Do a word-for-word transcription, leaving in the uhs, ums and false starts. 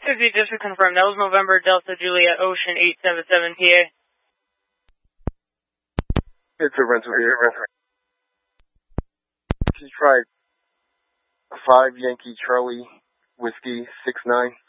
Susie, just to confirm, that was November Delta Juliet Ocean eight seven seven P A. It's a rental here. Can you try five Yankee Charlie Whiskey six nine?